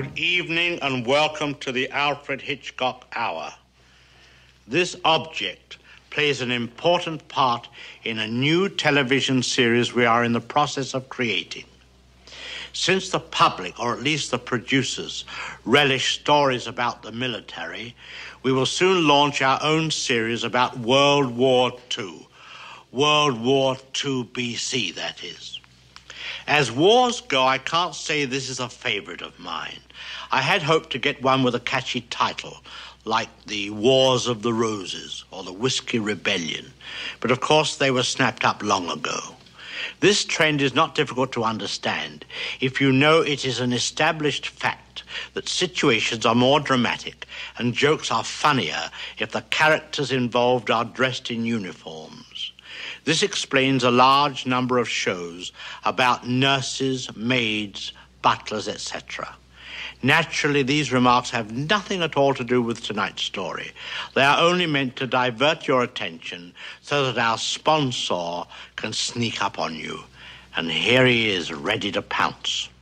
Good evening and welcome to the Alfred Hitchcock Hour. This object plays an important part in a new television series we are in the process of creating. Since the public, or at least the producers, relish stories about the military, we will soon launch our own series about World War II. World War II BC, that is. As wars go, I can't say this is a favorite of mine. I had hoped to get one with a catchy title, like the Wars of the Roses or the Whiskey Rebellion, but of course they were snapped up long ago. This trend is not difficult to understand if you know it is an established fact that situations are more dramatic and jokes are funnier if the characters involved are dressed in uniforms. This explains a large number of shows about nurses, maids, butlers, etc. Naturally, these remarks have nothing at all to do with tonight's story. They are only meant to divert your attention so that our sponsor can sneak up on you. And here he is, ready to pounce.